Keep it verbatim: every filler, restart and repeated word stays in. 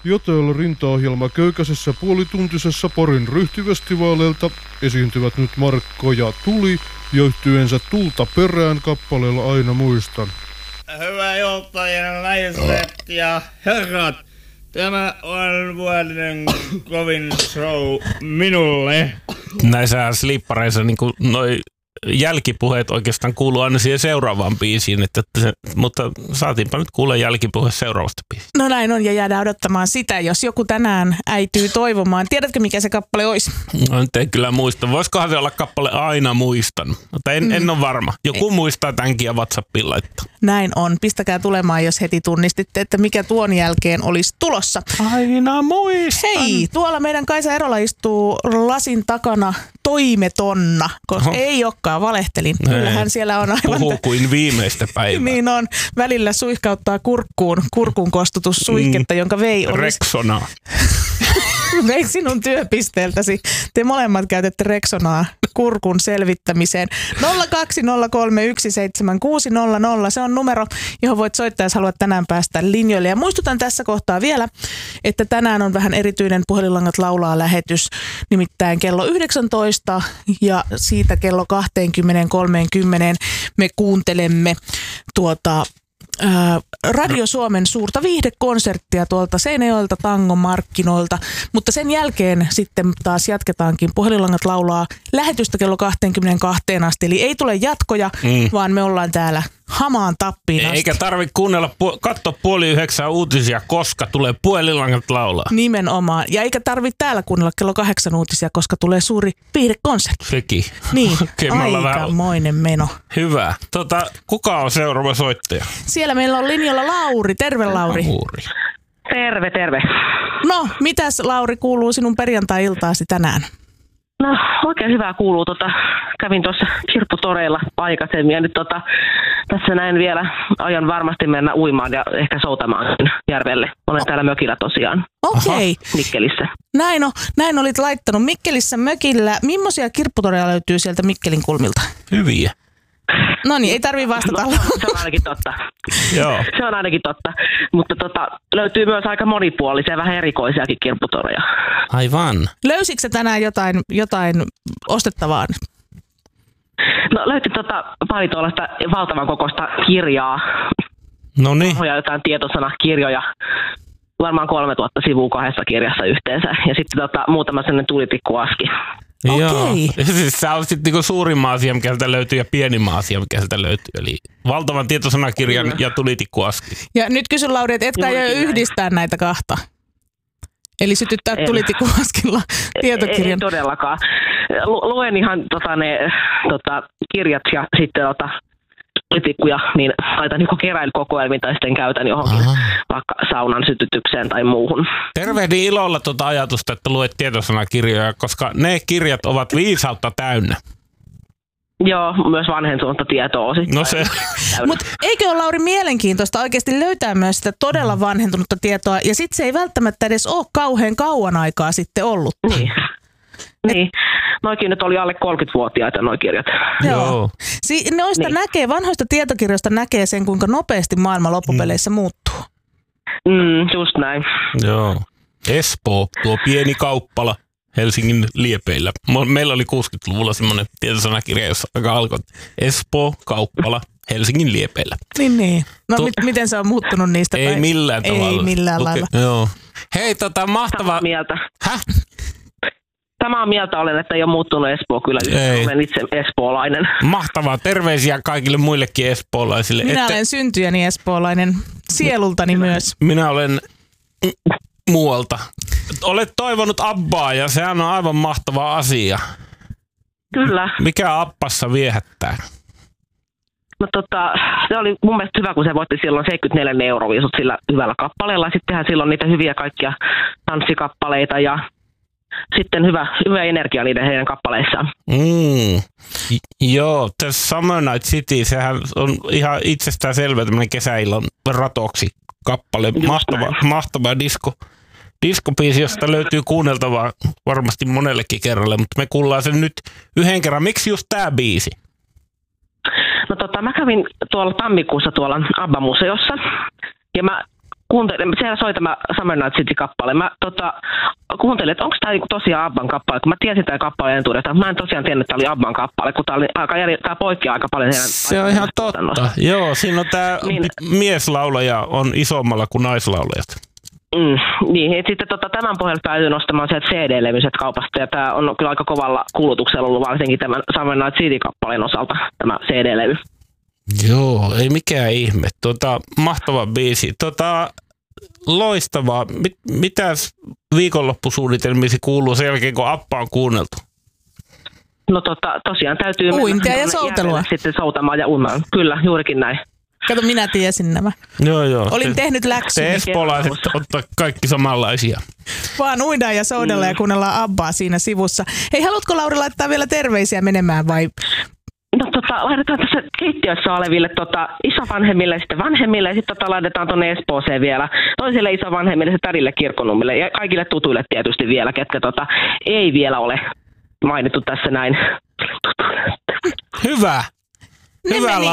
Jotel rintaohjelma köykäisessä puolituntisessa Porin ryhtivestivaaleilta esiintyvät nyt Markko ja Tuli, johtyensa Tulta perään kappaleella Aina muistan. Hyvä johtajien naiset ja herrat, tämä on vuoden kovin show minulle. Näissä slippareissa niin kuin noi jälkipuheet oikeastaan kuuluu aina siihen seuraavaan biisiin, että se, mutta saatiinpa nyt kuulla jälkipuhe seuraavasta biisistä. No näin on, ja jäädään odottamaan sitä, jos joku tänään äityy toivomaan. Tiedätkö, mikä se kappale olisi? No nyt en kyllä muista. Voisikohan se olla kappale Aina muistan? Mutta en, mm. en ole varma. Joku muistaa tämänkin ja WhatsAppiin laittaa. Näin on. Pistäkää tulemaan, jos heti tunnistitte, että mikä tuon jälkeen olisi tulossa. Aina muistan. Hei, tuolla meidän Kaisa Erola istuu lasin takana toimetonna, koska Oho. ei olekaan, valehtelin. Ei. Kyllähän siellä on aivan... Puhuu kuin viimeistä päivää. Niin on. Välillä suihkauttaa kurkkuun kurkun kostutussuihketta, mm. jonka vei olisi... Rexonaa. Vei sinun työpisteeltäsi. Te molemmat käytätte Rexonaa kurkun selvittämiseen. nolla kaksi nolla kolme yksi seitsemän kuusi nolla nolla. Se on numero, johon voit soittaa, jos haluat tänään päästä linjoille. Ja muistutan tässä kohtaa vielä, että tänään on vähän erityinen Puhelinlangat laulaa -lähetys. Nimittäin kello yhdeksäntoista ja siitä kello kaksikymmentä kolmekymmentä me kuuntelemme tuota... Radio Suomen suurta viihdekonserttia tuolta Seinäjoelta tangomarkkinoilta, mutta sen jälkeen sitten taas jatketaankin Puhelinlangat laulaa lähetystä kello kaksikymmentäkaksi asti, eli ei tule jatkoja, mm. vaan me ollaan täällä hamaan tappiin asti. Eikä tarvitse kuunnella, katsoa puoli yhdeksän uutisia, koska tulee Puhelinlangat laulaa. Nimenomaan, ja eikä tarvitse täällä kuunnella kello kahdeksan uutisia, koska tulee suuri viihdekonsertti. Sekin. Niin, aikamoinen meno. Hyvä. Tota, kuka on seuraava soittaja? Siellä meillä on linjalla Lauri. Terve, Lauri. Lauri. Terve, terve. No, mitäs Lauri kuuluu sinun perjantai-iltaasi tänään? No, oikein hyvää kuuluu. Tota, kävin tuossa kirpputoreilla aikaisemmin ja nyt tota, tässä näin vielä aion varmasti mennä uimaan ja ehkä soutamaan järvelle. Olen täällä mökillä tosiaan. Okei. Okay. Mikkelissä. Näin, on, näin olit laittanut. Mikkelissä mökillä. Millaisia kirpputoreja löytyy sieltä Mikkelin kulmilta? Hyviä. No niin, ei tarvitse vastata. No, se on ainakin totta. Joo. Se on ainakin totta. Mutta tota, löytyy myös aika monipuolisia, vähän erikoisiakin kirpputoreja. Aivan. Löysitkö sä tänään jotain, jotain ostettavaa? No löytyi tota pari tuollaista valtavan kokoista kirjaa. No niin. Ja jotain tietosanakirjoja. Varmaan kolmetuhatta sivua kahdessa kirjassa yhteensä. Ja sitten tota, muutama sellainen tulitikkuaski. Joo. Siis sä olet sitten niinku suurimman asia, mikä sieltä löytyy, ja pienimman asia, mikä sieltä löytyy. Eli valtavan tietosanakirjan mm. ja tulitikkuaski. Ja nyt kysyn, Lauri, että etkä aio yhdistää näitä kahta? Eli sytyttää tulitikkuaskilla tietokirjan? Ei, ei todellakaan. Lu- luen ihan tota, ne tota, kirjat ja sitten tota, tulitikkuja, niin laitan niin keräilykokoelmiin tai sitten käytän johonkin Aha. vaikka saunan sytytykseen tai muuhun. Tervehdin ilolla tuota ajatusta, että luet tietosanakirjoja, koska ne kirjat ovat viisautta täynnä. Joo, myös vanhentunutta tietoa osittain. No se. Mutta eikö ole, Lauri, mielenkiintoista oikeasti löytää myös sitä todella vanhentunutta tietoa, ja sitten se ei välttämättä edes ole kauhean kauan aikaa sitten ollut. Niin. Niin, noikin nyt oli alle kolmekymmentävuotiaita noi kirjat. Joo. Si- noista niin. näkee, vanhoista tietokirjoista näkee sen, kuinka nopeasti maailma loppupeleissä mm. muuttuu. Mm, just näin. Joo. Espoo, tuo pieni kauppala Helsingin liepeillä. Meillä oli kuusikymmentäluvulla semmoinen tietosanakirja, jossa alkoi Espoo, kauppala Helsingin liepeillä. Niin, niin. No tu- mit- miten se on muuttunut niistä? Ei millään tavalla. Ei millään okay. lailla. Joo. Hei, tota mahtavaa. Samaa mieltä. Häh? Samaa mieltä olen, että ei ole muuttunut Espoo kyllä. Ei. Olen itse espoolainen. Mahtavaa. Terveisiä kaikille muillekin espoolaisille. Minä Ette... olen syntyjäni espoolainen. Sielultani minä, myös. Minä olen muualta. Olet toivonut Abbaa ja sehän on aivan mahtava asia. Kyllä. Mikä Abbassa viehättää? No tota, se oli mun mielestä hyvä, kun se voitti silloin seitsemänkymmentäneljä euroviisut sillä hyvällä kappaleella. Sittenhän silloin niitä hyviä kaikkia tanssikappaleita ja sitten hyvä, hyvä energia niiden heidän kappaleissaan. Mm. Joo, The Summer Night City, sehän on ihan itsestään selvä tämmöinen kesäillan ratoksi kappale. Just mahtava, mahtava disko. Diskobiisi, josta löytyy kuunneltavaa varmasti monellekin kerralle, mutta me kuullaan sen nyt yhden kerran. Miksi just tää biisi? No tota, mä kävin tuolla tammikuussa tuolla ABBA-museossa ja mä kuuntelin, siellä soi tämä Summer Night City-kappale. Mä tota, kuuntelin, että onko tämä niinku tosiaan Abban kappale, kun mä tiesin tämän kappaleen entuudestaan. Mä en tosiaan tiennyt, että tämä oli Abban kappale, kun tämä, oli aika eri, tämä poikkeaa aika paljon heidän. Se on ihan totta. Joo, siinä on tämä niin. Mieslaulaja on isommalla kuin naislaulajat. Mm, niin, et sitten tota, tämän pohjalta päätyy nostamaan sieltä C D-levyset kaupasta, ja tämä on kyllä aika kovalla kulutuksella ollut varsinkin tämän Summer Night City-kappaleen osalta, tämä C D-levy. Joo, ei mikään ihme. Tota, mahtava biisi. Tota, loistavaa. Mit, mitäs viikonloppusuunnitelmiisi kuuluu sen jälkeen, kun Abba on kuunneltu? No tota, tosiaan täytyy uintia ja soutelua. Sitten soutamaan ja uimaan. Kyllä, juurikin näin. Kato, minä tiesin nämä. Joo, joo. Olin te, tehnyt läksyni. Te espoolaiset ottaa kaikki samanlaisia. Vaan uidaan ja soudella mm. ja kuunnellaan Abbaa siinä sivussa. Hei, haluatko Lauri laittaa vielä terveisiä menemään vai? No tota, laitetaan tässä keittiössä oleville tota, isovanhemmille ja sitten vanhemmille ja sitten tota, laitetaan tuonne Espooseen vielä toisille isovanhemmille ja tädille Kirkkonummille ja kaikille tutuille tietysti vielä, ketkä tota, ei vielä ole mainittu tässä näin. Hyvä. Hyvä.